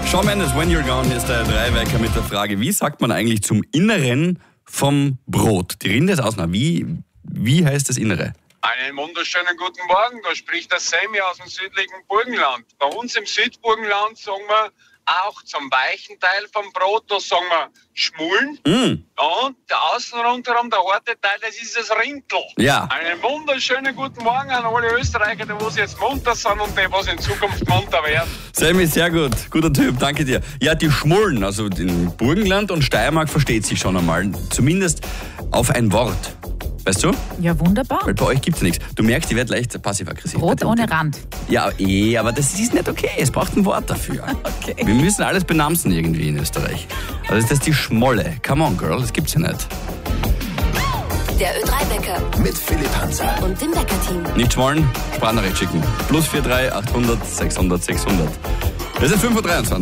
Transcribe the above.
Shawn Mendes, When You're Gone, ist der Dreiwecker mit der Frage, wie sagt man eigentlich zum Inneren vom Brot? Die Rinde ist außen. Wie heißt das Innere? Einen wunderschönen guten Morgen, da spricht der Sammy aus dem südlichen Burgenland. Bei uns im Südburgenland sagen wir auch zum weichen Teil vom Brot, da sagen wir Schmullen. Und der außen rundherum, der harte Teil, das ist das Rindl. Ja. Einen wunderschönen guten Morgen an alle Österreicher, die was jetzt munter sind und die was in Zukunft munter werden. Sammy, sehr gut. Guter Typ, danke dir. Ja, die Schmullen, also in Burgenland und Steiermark versteht sich schon einmal. Zumindest auf ein Wort. Weißt du? Ja, wunderbar. Weil bei euch gibt es nichts. Du merkst, ich werde leicht passiv-aggressiv. Brot ohne Rand. Ja, aber das ist nicht okay. Es braucht ein Wort dafür. Okay. Wir müssen alles benamsen irgendwie in Österreich. Also das ist die Schmolle. Come on, girl, das gibt's ja nicht. Der Ö3-Wecker mit Philipp Hanser. und dem Wecker-Team. Nicht schmollen, Sprachnachricht schicken. +43 800 600 600. Wir sind 5:23 Uhr.